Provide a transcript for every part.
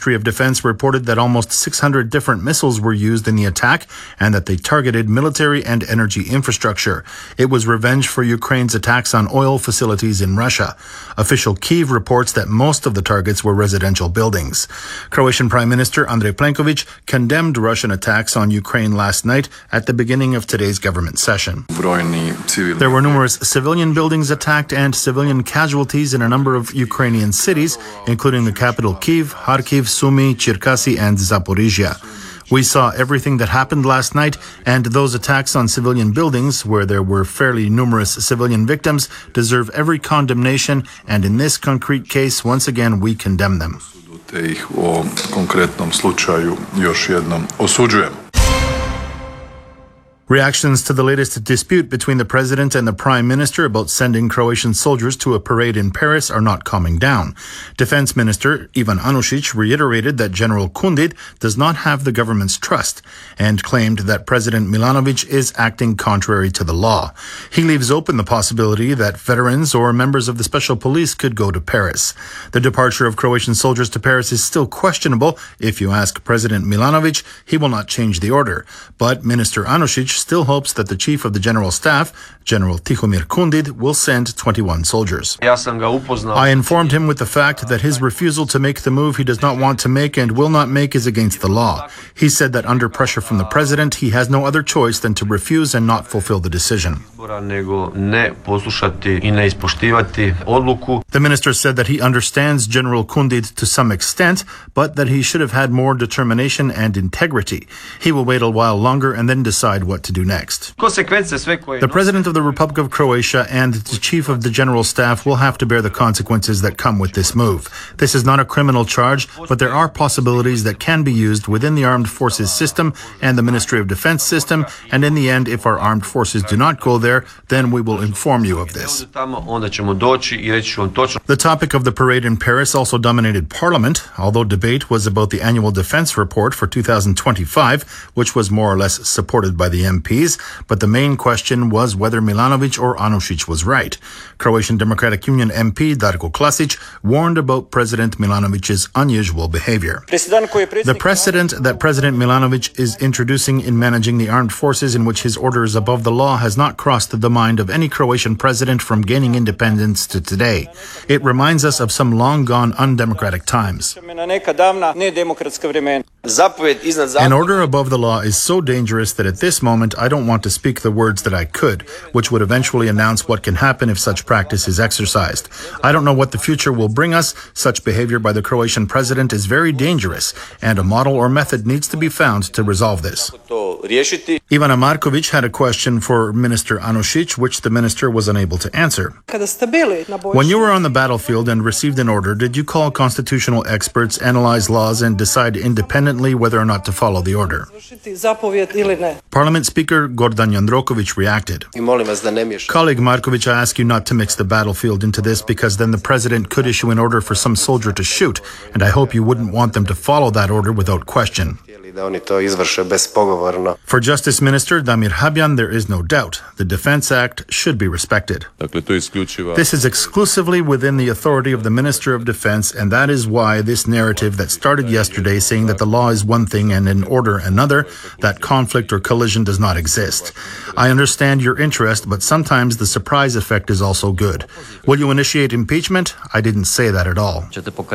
Ministry of Defense reported that almost 600 different missiles were used in the attack and that they targeted military and energy infrastructure. It was revenge for Ukraine's attacks on oil facilities in Russia. Official Kyiv reports that most of the targets were residential buildings. Croatian Prime Minister Andrej Plenković condemned Russian attacks on Ukraine last night at the beginning of today's government session. There were numerous civilian buildings attacked and civilian casualties in a number of Ukrainian cities, including the capital Kyiv, Kharkiv, Sumy, Cherkasy, and Zaporizhia. We saw everything that happened last night, and those attacks on civilian buildings, where there were fairly numerous civilian victims, deserve every condemnation, and in this concrete case, once again, we condemn them. Reactions to the latest dispute between the president and the prime minister about sending Croatian soldiers to a parade in Paris are not calming down. Defense Minister Ivan Anušić reiterated that General Kundit does not have the government's trust and claimed that President Milanović is acting contrary to the law. He leaves open the possibility that veterans or members of the special police could go to Paris. The departure of Croatian soldiers to Paris is still questionable. If you ask President Milanović, he will not change the order. But Minister Anušić still hopes that the chief of the general staff, General Tihomir Kundit, will send 21 soldiers. I informed him with the fact that his refusal to make the move he does not want to make and will not make is against the law. He said that under pressure from the president, he has no other choice than to refuse and not fulfill the decision. The minister said that he understands General Kundit to some extent, but that he should have had more determination and integrity. He will wait a while longer and then decide what to do next. The President of the Republic of Croatia and the Chief of the General Staff will have to bear the consequences that come with this move. This is not a criminal charge, but there are possibilities that can be used within the armed forces system and the Ministry of Defense system, and in the end, if our armed forces do not go there, then we will inform you of this. The topic of the parade in Paris also dominated Parliament, although debate was about the annual defense report for 2025, which was more or less supported by the MPs, but the main question was whether Milanović or Anušić was right. Croatian Democratic Union MP Darko Klasić warned about President Milanović's unusual behavior. The precedent that President Milanović is introducing in managing the armed forces, in which his order is above the law, has not crossed the mind of any Croatian president from gaining independence to today. It reminds us of some long-gone undemocratic times. An order above the law is so dangerous that at this moment I don't want to speak the words that I could, which would eventually announce what can happen if such practice is exercised. I don't know what the future will bring us. Such behavior by the Croatian president is very dangerous, and a model or method needs to be found to resolve this. Ivana Marković had a question for Minister Anušić, which the minister was unable to answer. When you were on the battlefield and received an order, did you call constitutional experts, analyze laws, and decide independently whether or not to follow the order? Parliament Speaker Gordan Jandroković reacted. Colleague Marković, I ask you not to mix the battlefield into this, because then the president could issue an order for some soldier to shoot, and I hope you wouldn't want them to follow that order without question. For Justice Minister Damir Habjan, there is no doubt. The Defense Act should be respected. This is exclusively within the authority of the Minister of Defense, and that is why this narrative that started yesterday saying that the law is one thing and an order another, that conflict or collision does not exist. I understand your interest, but sometimes the surprise effect is also good. Will you initiate impeachment? I didn't say that at all.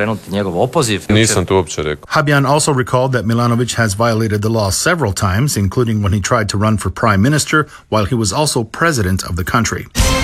Habjan also recalled that Milanović has violated the law several times, including when he tried to run for prime minister while he was also president of the country.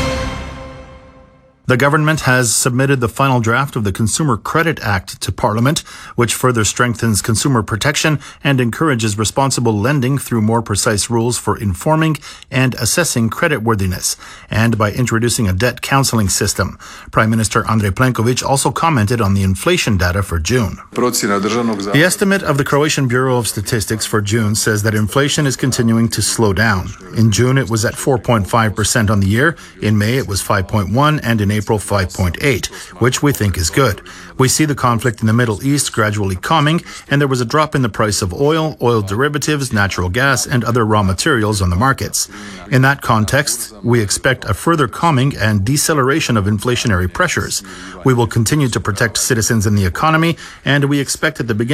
The government has submitted the final draft of the Consumer Credit Act to Parliament, which further strengthens consumer protection and encourages responsible lending through more precise rules for informing and assessing creditworthiness, and by introducing a debt counseling system. Prime Minister Andrej Plenković also commented on the inflation data for June. The estimate of the Croatian Bureau of Statistics for June says that inflation is continuing to slow down. In June, it was at 4.5% on the year. In May, it was 5.1%, and in April 5.8%, which we think is good. We see the conflict in the Middle East gradually calming, and there was a drop in the price of oil, oil derivatives, natural gas, and other raw materials on the markets. In that context, we expect a further calming and deceleration of inflationary pressures. We will continue to protect citizens in the economy, and we expect at the beginning